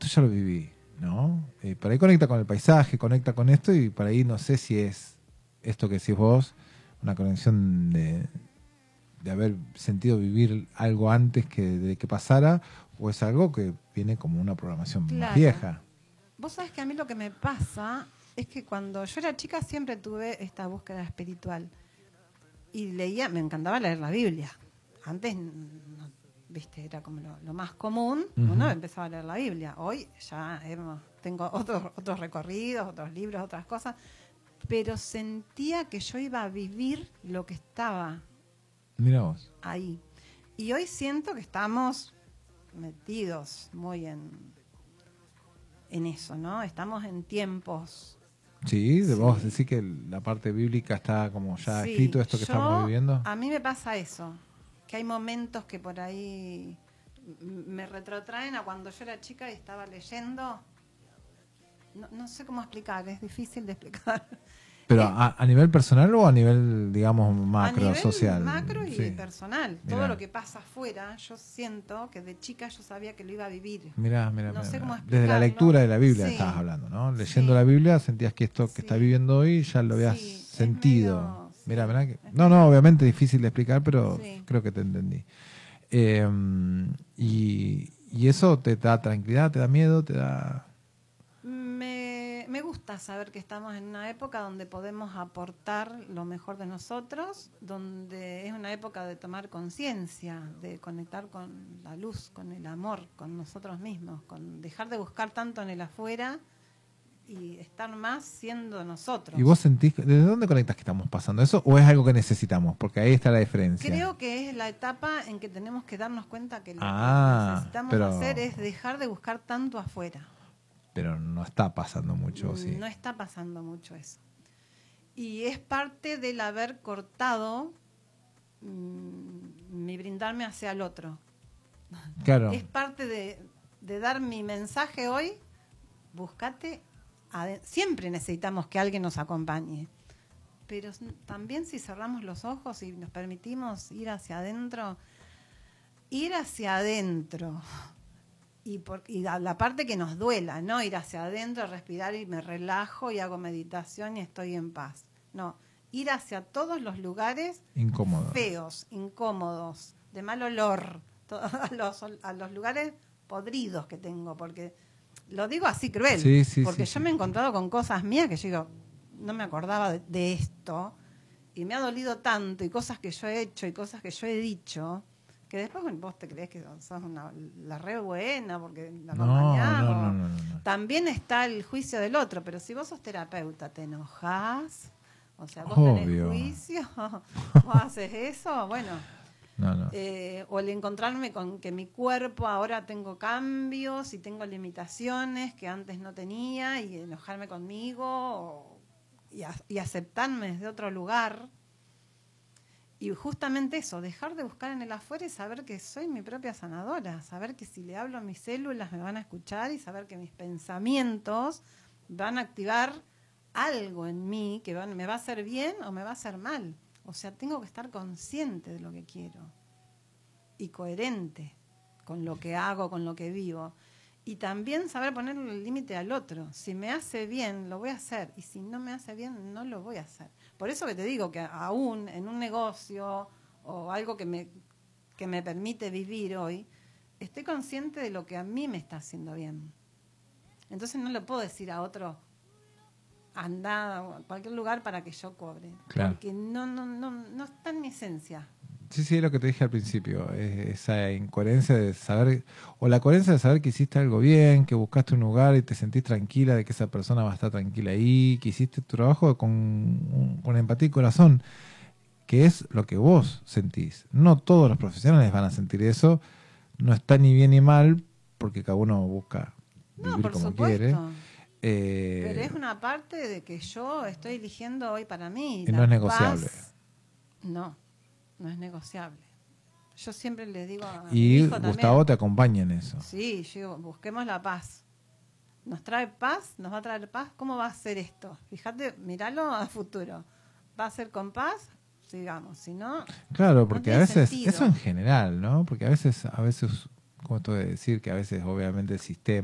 esto ya lo viví, ¿no? Por ahí conecta con el paisaje, conecta con esto y por ahí no sé si es esto que decís vos, una conexión de haber sentido vivir algo antes de que pasara, o es algo que viene como una programación más Claro. vieja. Vos sabés que a mí lo que me pasa es que cuando yo era chica siempre tuve esta búsqueda espiritual. Y leía, me encantaba leer la Biblia. Antes, no, viste, era como lo más común, uno empezaba a leer la Biblia. Hoy ya tengo otros recorridos, otros libros, otras cosas, pero sentía que yo iba a vivir lo que estaba Mira vos. ahí. Y hoy siento que estamos metidos muy en eso, ¿no? Estamos en tiempos. Sí, Sí. vos decís que la parte bíblica está como ya Sí, escrito esto que estamos viviendo. A mí me pasa eso, que hay momentos que por ahí me retrotraen a cuando yo era chica y estaba leyendo. No sé cómo explicar, es difícil de explicar. Pero a nivel personal o a nivel, digamos, macro, a nivel social. macro y Sí. personal. Mirá. Todo lo que pasa afuera, yo siento que de chica yo sabía que lo iba a vivir. Mirá, No sé cómo Desde la explicarlo. lectura de la Biblia Sí. estabas hablando, ¿no? Leyendo Sí. la Biblia sentías que esto que Sí. estás viviendo hoy ya lo habías Sí, es sentido. medio, sí, Mirá que... es No, medio. obviamente difícil de explicar, pero Sí. creo que te entendí. Y eso te da tranquilidad, te da miedo, te da... Me gusta saber que estamos en una época donde podemos aportar lo mejor de nosotros, donde es una época de tomar conciencia, de conectar con la luz, con el amor, con nosotros mismos, con dejar de buscar tanto en el afuera y estar más siendo nosotros. ¿Y vos sentís, desde dónde conectas que estamos pasando eso o es algo que necesitamos? Porque ahí está la diferencia. Creo que es la etapa en que tenemos que darnos cuenta que lo que necesitamos pero... hacer es dejar de buscar tanto afuera. Pero no está pasando mucho, ¿sí? No está pasando mucho eso. Y es parte del haber cortado mi brindarme hacia el otro. Claro. Es parte de dar mi mensaje hoy. Búscate. Siempre necesitamos que alguien nos acompañe. Pero también si cerramos los ojos y nos permitimos ir hacia adentro. Y la parte que nos duela, no ir hacia adentro, respirar y me relajo y hago meditación y estoy en paz. No, ir hacia todos los lugares feos, incómodos, de mal olor, a los lugares podridos que tengo, porque lo digo así cruel, porque yo me he encontrado con cosas mías que yo digo, no me acordaba de esto, y me ha dolido tanto, y cosas que yo he hecho y cosas que yo he dicho, que después vos te crees que sos la re buena porque la acompañás. No. También está el juicio del otro, pero si vos sos terapeuta, ¿te enojás? O sea, vos Obvio. tenés juicio, vos haces eso, bueno. No. O el encontrarme con que mi cuerpo ahora tengo cambios y tengo limitaciones que antes no tenía, y enojarme conmigo y aceptarme desde otro lugar. Y justamente eso, dejar de buscar en el afuera y saber que soy mi propia sanadora, saber que si le hablo a mis células me van a escuchar y saber que mis pensamientos van a activar algo en mí que me va a hacer bien o me va a hacer mal. O sea, tengo que estar consciente de lo que quiero y coherente con lo que hago, con lo que vivo. Y también saber ponerle el límite al otro. Si me hace bien, lo voy a hacer. Y si no me hace bien, no lo voy a hacer. Por eso que te digo que aún en un negocio o algo que me permite vivir hoy, estoy consciente de lo que a mí me está haciendo bien. Entonces no le puedo decir a otro, anda a cualquier lugar para que yo cobre. Claro. Porque no está en mi esencia. Sí, es lo que te dije al principio, esa incoherencia de saber, o la coherencia de saber que hiciste algo bien, que buscaste un lugar y te sentís tranquila de que esa persona va a estar tranquila ahí, que hiciste tu trabajo con empatía y corazón, que es lo que vos sentís. No todos los profesionales van a sentir eso, no está ni bien ni mal, porque cada uno busca vivir como quiere. Pero es una parte de que yo estoy eligiendo hoy para mí. Y no es negociable. No es negociable. Yo siempre le digo a y mi hijo Gustavo también, te acompaña en eso. Sí, yo digo, busquemos la paz. ¿Nos trae paz? ¿Nos va a traer paz? ¿Cómo va a ser esto? Fíjate, míralo a futuro. ¿Va a ser con paz? Sigamos. Si no, claro, porque no a veces, sentido. eso en general, ¿no? Porque a veces, ¿cómo te voy a decir? Que a veces obviamente el sistema